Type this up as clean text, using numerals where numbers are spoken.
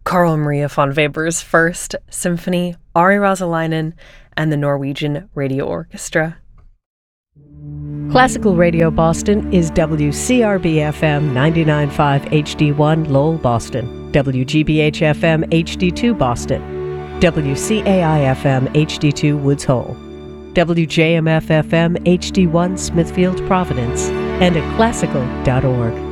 Carl Maria von Weber's First Symphony, Ari Rasalainen, and the Norwegian Radio Orchestra. Classical Radio Boston is WCRB-FM 99.5 HD1 Lowell, Boston, WGBH-FM HD2 Boston, WCAI-FM HD2 Woods Hole, WJMF-FM HD1 Smithfield, Providence, and at classical.org.